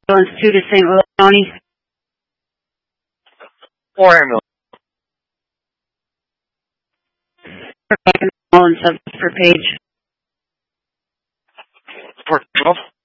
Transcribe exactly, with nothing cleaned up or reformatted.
ambulance two to Saint Louis County. Four ambulance. For ambulance per page. Four twelve.